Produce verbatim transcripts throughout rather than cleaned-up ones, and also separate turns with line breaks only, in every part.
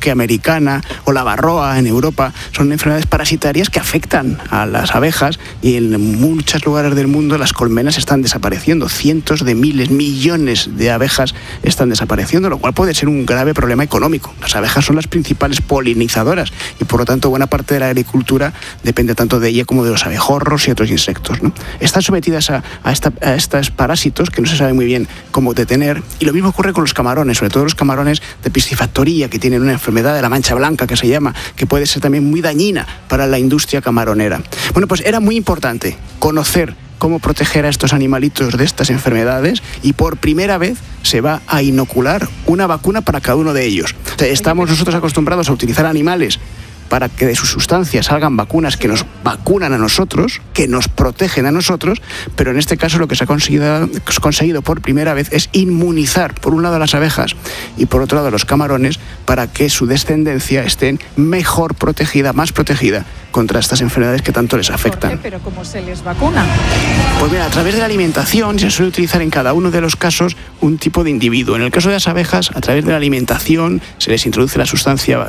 coque americana o la varroa en Europa son enfermedades parasitarias que afectan a las abejas, y en muchos lugares del mundo las colmenas están desapareciendo. Cientos de miles, millones de abejas están desapareciendo, lo cual puede ser un grave problema económico. Las abejas son las principales polinizadoras y por lo tanto buena parte de la agricultura depende tanto de ella como de los abejorros y otros insectos, ¿no? Están sometidas a, a, esta, a estos parásitos que no se sabe muy bien cómo detener, y lo mismo ocurre con los camarones, sobre todo los camarones de piscifactoría, que tienen una enfermedad de la mancha blanca que se llama, que puede ser también muy dañina para la industria camaronera. Bueno, pues era muy importante conocer cómo proteger a estos animalitos de estas enfermedades, y por primera vez se va a inocular una vacuna para cada uno de ellos. O sea, estamos nosotros acostumbrados a utilizar animales para que de sus sustancias salgan vacunas que nos vacunan a nosotros, que nos protegen a nosotros, pero en este caso lo que se ha conseguido, conseguido por primera vez es inmunizar, por un lado a las abejas y por otro lado a los camarones, para que su descendencia esté mejor protegida, más protegida contra estas enfermedades que tanto les afectan.
¿Por qué? ¿Pero cómo se les vacuna?
Pues mira, a través de la alimentación se suele utilizar en cada uno de los casos un tipo de individuo. En el caso de las abejas, a través de la alimentación se les introduce la sustancia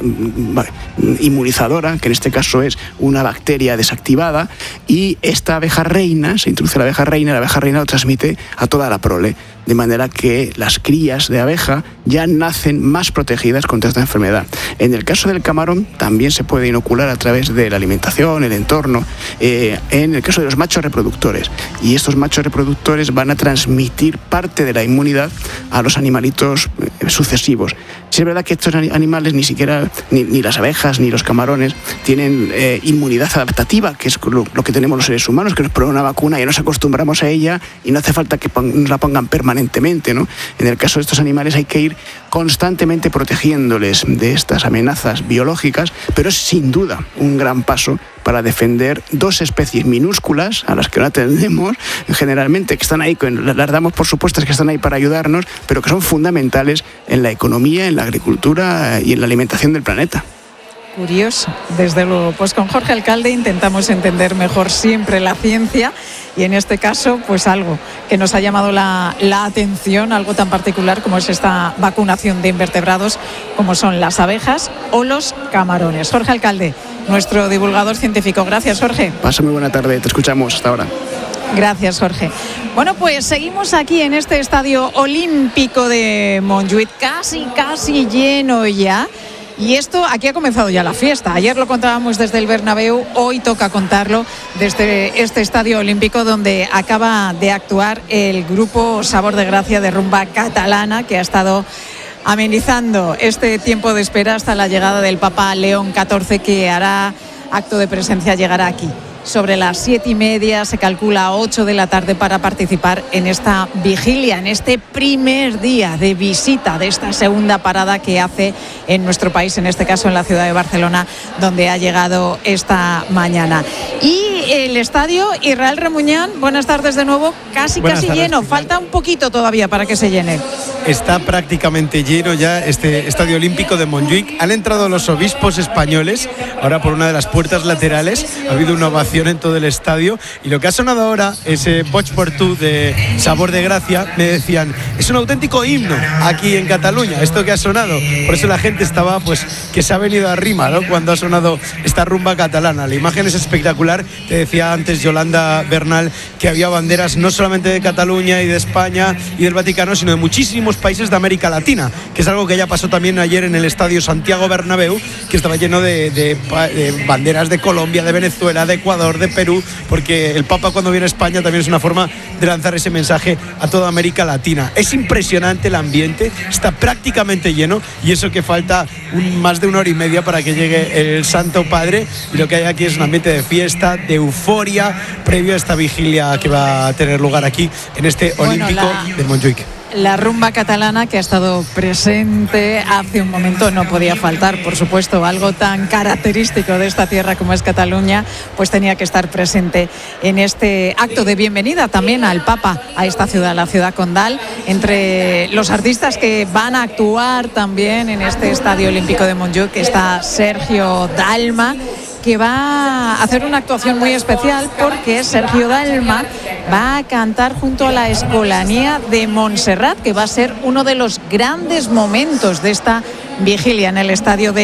inmunizadora, que en este caso es una bacteria desactivada, y esta abeja reina, se introduce la abeja reina, la abeja reina lo transmite a toda la prole, de manera que las crías de abeja ya nacen más protegidas contra esta enfermedad. En el caso del camarón también se puede inocular a través de la alimentación, el entorno, eh, en el caso de los machos reproductores. Y estos machos reproductores van a transmitir parte de la inmunidad a los animalitos eh, sucesivos. Si es verdad que estos animales, ni siquiera, ni, ni las abejas ni los camarones, tienen eh, inmunidad adaptativa, que es lo, lo que tenemos los seres humanos, que nos ponen una vacuna y nos acostumbramos a ella y no hace falta que pon, nos la pongan permanentemente, ¿no? En el caso de estos animales hay que ir constantemente protegiéndoles de estas amenazas biológicas, pero es sin duda un gran paso para defender dos especies minúsculas a las que no atendemos generalmente, que están ahí, las damos por supuestas que están ahí para ayudarnos, pero que son fundamentales en la economía, en la agricultura y en la alimentación del planeta.
Curioso, desde luego. Pues con Jorge Alcalde intentamos entender mejor siempre la ciencia, y en este caso pues algo que nos ha llamado la, la atención, algo tan particular como es esta vacunación de invertebrados como son las abejas o los camarones. Jorge Alcalde, nuestro divulgador científico. Gracias, Jorge.
Pasa muy buena tarde, te escuchamos hasta ahora.
Gracias, Jorge. Bueno, pues seguimos aquí en este Estadio Olímpico de Montjuïc, casi, casi lleno ya. Y esto, aquí ha comenzado ya la fiesta. Ayer lo contábamos desde el Bernabéu, hoy toca contarlo desde este Estadio Olímpico, donde acaba de actuar el grupo Sabor de Gracia de rumba catalana, que ha estado amenizando este tiempo de espera hasta la llegada del Papa León catorce, que hará acto de presencia, llegará aquí sobre las siete y media, se calcula ocho de la tarde, para participar en esta vigilia, en este primer día de visita de esta segunda parada que hace en nuestro país, en este caso en la ciudad de Barcelona, donde ha llegado esta mañana. Y el estadio Israel Remuñán, buenas tardes de nuevo, casi buenas casi tardes, lleno, falta un poquito todavía para que se llene.
Está prácticamente lleno ya este Estadio Olímpico de Montjuïc. Han entrado los obispos españoles, ahora por una de las puertas laterales, ha habido una ovación en todo el estadio, y lo que ha sonado ahora, ese Boig per tu de Sabor de Gracia, me decían, es un auténtico himno aquí en Cataluña, esto que ha sonado. Por eso la gente estaba, pues, que se ha venido arriba, ¿no?, cuando ha sonado esta rumba catalana. La imagen es espectacular. Te decía antes Yolanda Bernal que había banderas no solamente de Cataluña y de España y del Vaticano, sino de muchísimos países de América Latina, que es algo que ya pasó también ayer en el estadio Santiago Bernabéu, que estaba lleno de, de, de banderas de Colombia, de Venezuela, de Ecuador, de Perú, porque el Papa, cuando viene a España, también es una forma de lanzar ese mensaje a toda América Latina. Es impresionante el ambiente, está prácticamente lleno, y eso que falta un, más de una hora y media para que llegue el Santo Padre, y lo que hay aquí es un ambiente de fiesta, de euforia, previo a esta vigilia que va a tener lugar aquí en este Olímpico bueno, la... de Montjuïc.
La rumba catalana, que ha estado presente hace un momento, no podía faltar, por supuesto, algo tan característico de esta tierra como es Cataluña, pues tenía que estar presente en este acto de bienvenida también al Papa a esta ciudad, la ciudad condal. Entre los artistas que van a actuar también en este Estadio Olímpico de Montjuïc está Sergio Dalma, que va a hacer una actuación muy especial, porque Sergio Dalma va a cantar junto a la Escolanía de Montserrat, que va a ser uno de los grandes momentos de esta vigilia en el estadio de